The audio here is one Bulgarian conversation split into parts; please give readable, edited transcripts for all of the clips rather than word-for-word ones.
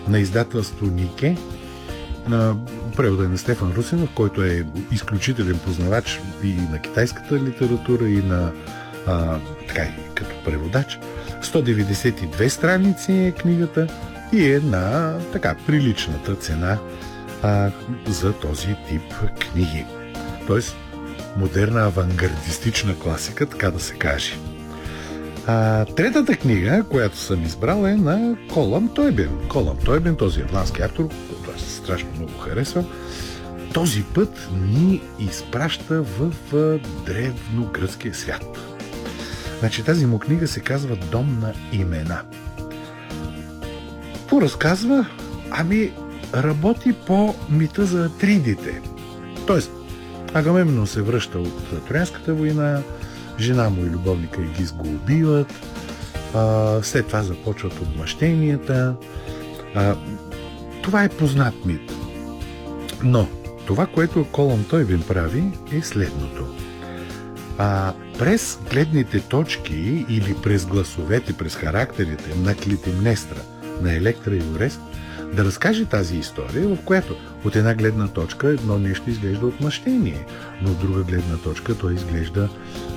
на издателство Нике, на превода на Стефан Русинов, който е изключителен познавач и на китайската литература, и на като преводач. 192 страници е книгата и е на приличната цена за този тип книги. Тоест модерна авангардистична класика, така да се каже. Третата книга, която съм избрал, е на Колъм Тойбен. Колъм Тойбен, този ирландски автор, който аз страшно много харесвам, този път ни изпраща в древногръцкия свят. Значи тази му книга се казва Дом на имена. Поразказва, работи по мита за Атридите. Тоест, Агамемнон се връща от Троянската война, жена му и любовника Егис го убиват, след това започват отмъщенията. Това е познат мит. Но това, което Колъм Тойбен прави, е следното. През гледните точки или през гласовете, през характерите на Клитемнестра, на Електра и Орест, да разкаже тази история, в която от една гледна точка едно нещо изглежда отмъщение, но от друга гледна точка той изглежда,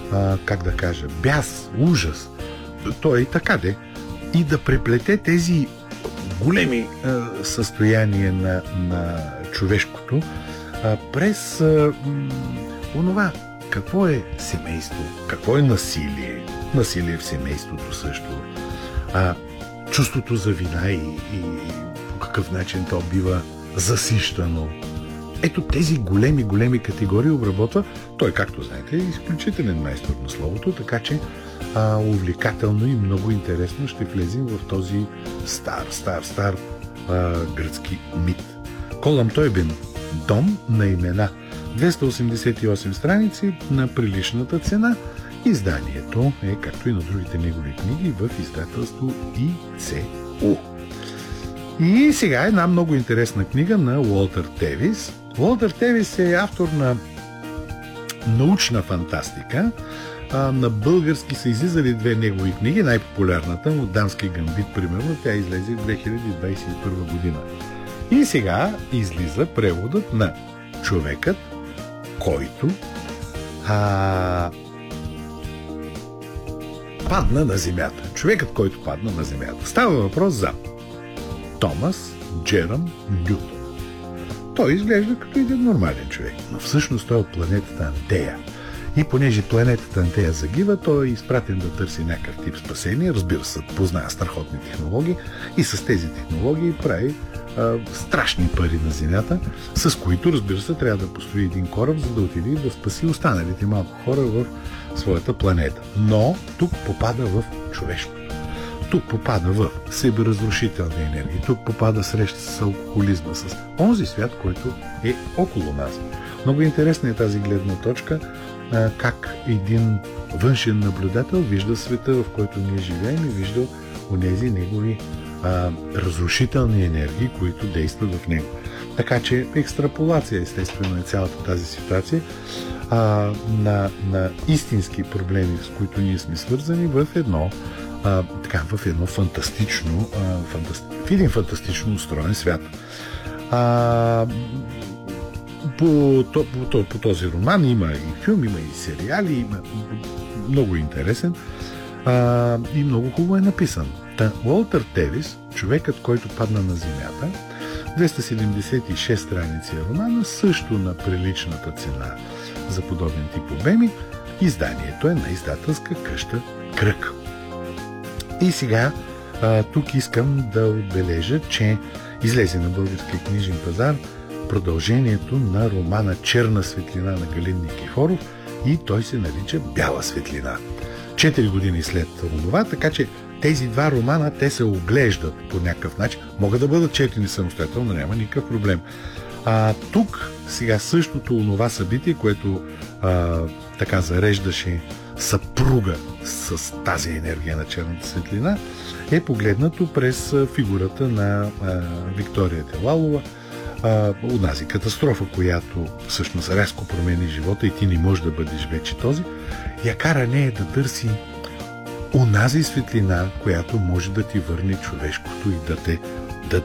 бяс, ужас. Той е така де. И да преплете тези големи състояния на човешкото през онова, какво е семейство, какво е насилие. Насилие в семейството също. Чувството за вина и по какъв начин то бива засищано. Ето тези големи категории обработва. Той, както знаете, е изключителен майстор на словото, така че увлекателно и много интересно ще влезем в този стар гръцки мит. Колъм Тойбен, Дом на имена. 288 страници на приличната цена. Изданието е, както и на другите негови книги, в издателство ИЦУ. И сега една много интересна книга на Уолтер Тевис. Уолтер Тевис е автор на научна фантастика. На български са излизали две негови книги. Най-популярната му Дамски гамбит, примерно, тя излезе в 2021 година. И сега излиза преводът на Човекът, който падна на земята. Човекът, който падна на земята. Става въпрос за Томас Джеръм Нютон. Той изглежда като един нормален човек, но всъщност той е от планетата Антея. И понеже планетата Антея загива, той е изпратен да търси някакъв тип спасение. Разбира се, познава страхотни технологии и с тези технологии прави страшни пари на Земята, с които, разбира се, трябва да построи един кораб, за да отиде и да спаси останалите малко хора в своята планета. Но тук попада в човешкото. Тук попада в себеразрушителна енергия. Тук попада среща с алкохолизма, с онзи свят, който е около нас. Много интересна е тази гледна точка, как един външен наблюдател вижда света, в който ние живеем, и вижда онези негови разрушителни енергии, които действат в него. Така че екстраполация, естествено, е цялата тази ситуация на истински проблеми, с които ние сме свързани в един фантастично устроен свят. По този роман има и филм, има и сериали, има много интересен и много хубаво е написан. Уолтер Тевис, Човекът, който падна на земята, 276 страници е романа, също на приличната цена за подобен тип обеми. Изданието е на издателска къща Кръг. И сега тук искам да отбележа, че излезе на българския книжен пазар продължението на романа Черна светлина на Галин Никифоров и той се нарича Бяла светлина. 4 години след това, така че тези два романа, те се оглеждат по някакъв начин. Могат да бъдат четени самостоятелно, няма никакъв проблем. Тук сега същото онова събитие, което така зареждаше съпруга с тази енергия на черната светлина, е погледнато през фигурата на Виктория Телалова, онази катастрофа, която всъщност рязко промени живота и ти не можеш да бъдеш вече този, я кара нея да търси онази светлина, която може да ти върне човешкото и да те